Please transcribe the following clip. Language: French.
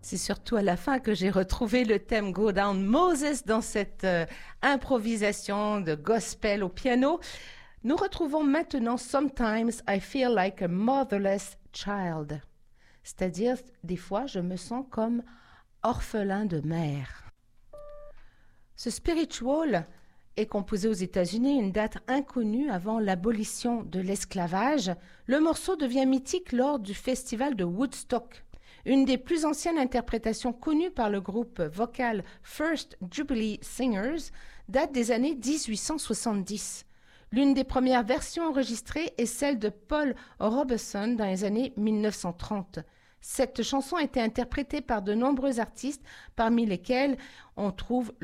C'est surtout à la fin que j'ai retrouvé le thème Go Down Moses dans cette improvisation de gospel au piano. Nous retrouvons maintenant Sometimes I Feel Like a Motherless Child. C'est-à-dire, des fois, je me sens comme orphelin de mère. Ce spiritual est composé aux États-Unis une date inconnue avant l'abolition de l'esclavage. Le morceau devient mythique lors du festival de Woodstock. Une des plus anciennes interprétations connues par le groupe vocal First Jubilee Singers date des années 1870. L'une des premières versions enregistrées est celle de Paul Robeson dans les années 1930. Cette chanson a été interprétée par de nombreux artistes, parmi lesquels on trouve